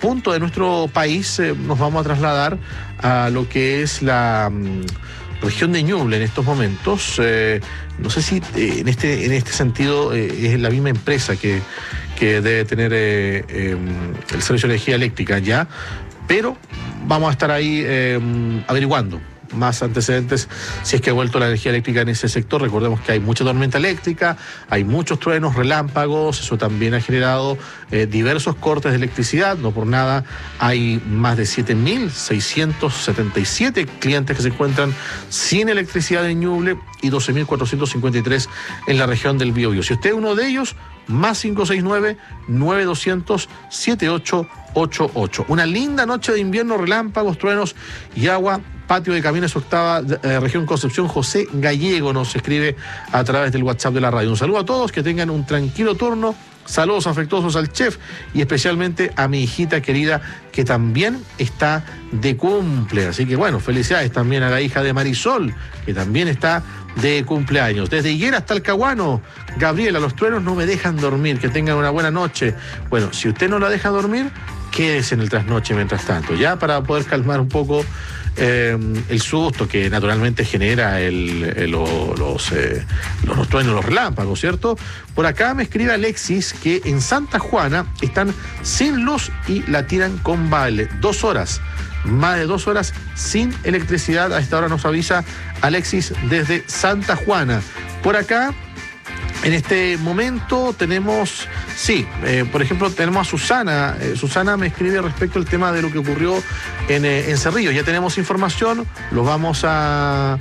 punto de nuestro país nos vamos a trasladar a lo que es la región de Ñuble en estos momentos. No sé si en este sentido es la misma empresa que debe tener el servicio de energía eléctrica ya, pero vamos a estar ahí averiguando más antecedentes si es que ha vuelto la energía eléctrica en ese sector. Recordemos que hay mucha tormenta eléctrica, hay muchos truenos, relámpagos, eso también ha generado diversos cortes de electricidad. No por nada hay más de 7.677 clientes que se encuentran sin electricidad en Ñuble y 12.453 en la región del Biobío. Si usted es uno de ellos, más 569-9200-7888. Una linda noche de invierno, relámpagos, truenos y agua. Patio de Camiones Octava, región Concepción. José Gallego nos escribe a través del WhatsApp de la radio. Un saludo a todos, que tengan un tranquilo turno. Saludos afectuosos al chef y especialmente a mi hijita querida, que también está de cumple. Así que bueno, felicidades también a la hija de Marisol, que también está de cumpleaños. Desde Higuera hasta Talcahuano, Gabriela, los truenos no me dejan dormir. Que tengan una buena noche. Bueno, si usted no la deja dormir, quédese en el trasnoche mientras tanto, ya, para poder calmar un poco el susto que naturalmente genera los truenos, los relámpagos, ¿cierto? Por acá me escribe Alexis que en Santa Juana están sin luz y la tiran con baile. 2 horas, más de 2 horas sin electricidad. A esta hora nos avisa Alexis desde Santa Juana. Por acá, en este momento tenemos, por ejemplo, tenemos a Susana. Susana me escribe respecto al tema de lo que ocurrió en Cerrillos. Ya tenemos información, vamos a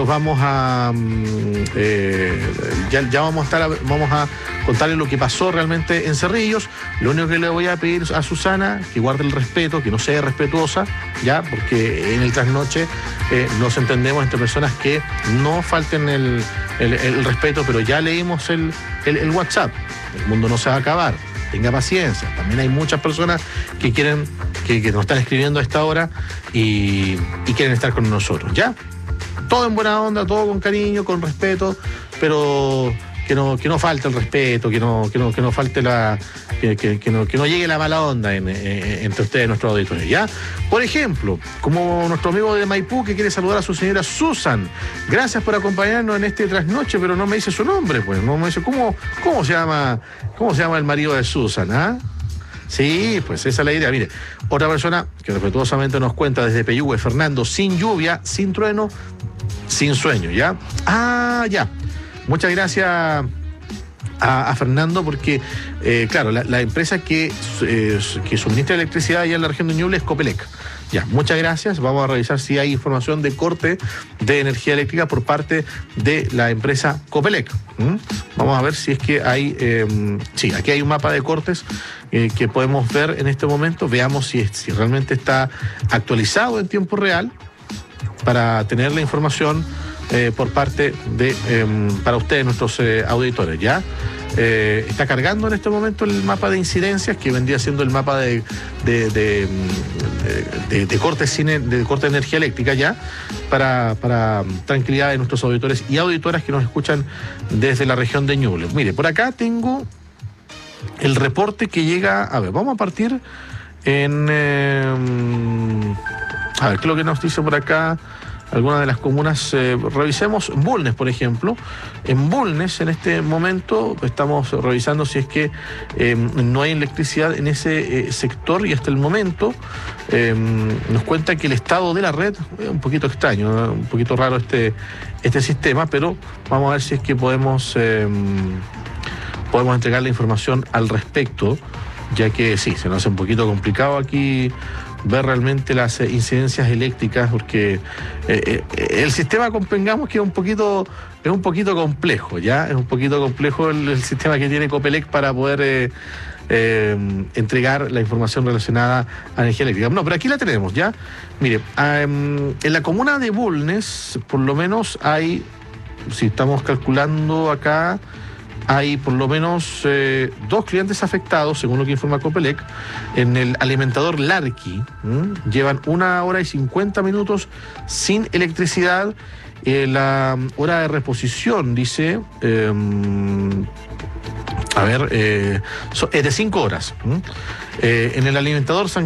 contarle lo que pasó realmente en Cerrillos. Lo único que le voy a pedir a Susana, que guarde el respeto, que no sea irrespetuosa, ya, porque en el trasnoche nos entendemos entre personas que no falten el respeto, pero ya leímos el WhatsApp. El mundo no se va a acabar. Tenga paciencia. También hay muchas personas que quieren, que nos están escribiendo a esta hora y quieren estar con nosotros, ¿ya? Todo en buena onda, todo con cariño, con respeto, pero que no falte el respeto, que no falte que no llegue la mala onda entre ustedes, nuestros auditores, ¿ya? Por ejemplo, como nuestro amigo de Maipú, que quiere saludar a su señora Susan. Gracias por acompañarnos en este trasnoche, pero no me dice su nombre, pues. No me dice cómo se llama el marido de Susan, ¿ah? Sí, pues esa es la idea. Mire, otra persona que respetuosamente nos cuenta desde Peyúgue, Fernando, sin lluvia, sin trueno, sin sueño, ¿ya? Ya. Muchas gracias a Fernando, porque, claro, la empresa que suministra electricidad allá en la región de Ñuble es Copelec. Ya, muchas gracias. Vamos a revisar si hay información de corte de energía eléctrica por parte de la empresa Copelec. Vamos a ver si es que hay... sí, aquí hay un mapa de cortes que podemos ver en este momento. Veamos si realmente está actualizado en tiempo real para tener la información por parte de para ustedes, nuestros auditores, ¿ya? Está cargando en este momento el mapa de incidencias, que vendría siendo el mapa de corte de energía eléctrica, ya, para tranquilidad de nuestros auditores y auditoras que nos escuchan desde la región de Ñuble. Mire, por acá tengo el reporte que llega. A ver, vamos a partir en a ver, ¿qué es lo que nos dice por acá? Algunas de las comunas, revisemos Bulnes, por ejemplo. En Bulnes, en este momento, estamos revisando si es que no hay electricidad en ese sector, y hasta el momento nos cuenta que el estado de la red es un poquito extraño, ¿no? Un poquito raro este sistema, pero vamos a ver si es que podemos entregar la información al respecto, ya que sí, se nos hace un poquito complicado aquí ver realmente las incidencias eléctricas, porque el sistema, convengamos que es un poquito complejo, ¿ya? Es un poquito complejo el sistema que tiene Copelec para poder entregar la información relacionada a energía eléctrica. No, pero aquí la tenemos, ¿ya? Mire, en la comuna de Bulnes, por lo menos hay, si estamos calculando acá, hay por lo menos 2 clientes afectados, según lo que informa Copelec, en el alimentador Larqui. Llevan 1 hora y 50 minutos sin electricidad. La hora de reposición, dice, es de 5 horas. En el alimentador San